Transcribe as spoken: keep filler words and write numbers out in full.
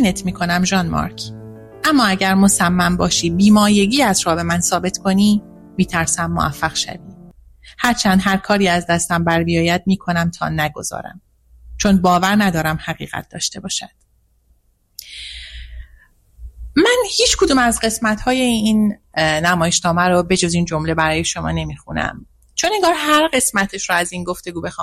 تسکینت میکنم ژان مارک، اما اگر مصمم باشی بیمایگیت را به من ثابت کنی، میترسم موفق شوی. هرچند هر کاری از دستم بر بیاید میکنم تا نگذارم، چون باور ندارم حقیقت داشته باشد. من هیچ کدوم از قسمت‌های این نمایشنامه رو به جز این جمله برای شما نمیخونم، چون انگار هر قسمتش رو از این گفتگو بخوام